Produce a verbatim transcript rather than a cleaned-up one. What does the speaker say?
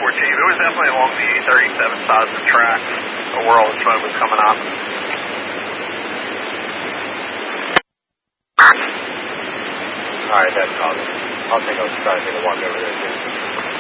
fourteen. It was definitely along the thirty-seven side of the track where all the smoke was coming up. Alright, that's all. I'll take a try to take a walk over there too.